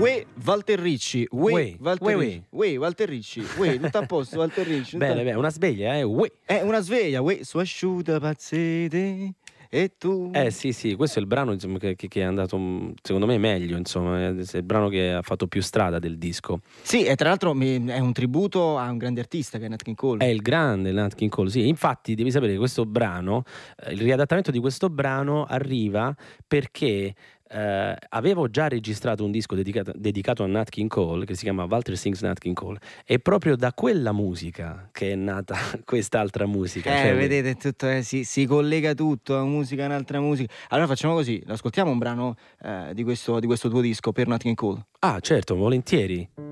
Uè, Walter Ricci, Uè, Walter uè, Ricci, uè, Walter Ricci, uè, tutto a posto, Walter Ricci. Bene, una sveglia, uè. È una sveglia, uè, su asciuta pazzete, e tu... Sì, questo è il brano insomma, che è andato secondo me meglio, insomma, è il brano che ha fatto più strada del disco. Sì, e tra l'altro è un tributo a un grande artista che è Nat King Cole. È il grande Nat King Cole, sì. Infatti devi sapere che questo brano, il riadattamento di questo brano arriva perché avevo già registrato un disco dedicato a Nat King Cole che si chiama Walter Sings Nat King Cole, e proprio da quella musica che è nata quest'altra musica. Vedete, tutto, si collega tutto, una musica è un'altra musica. Allora facciamo così, ascoltiamo un brano di questo tuo disco per Nat King Cole. Ah, certo, volentieri.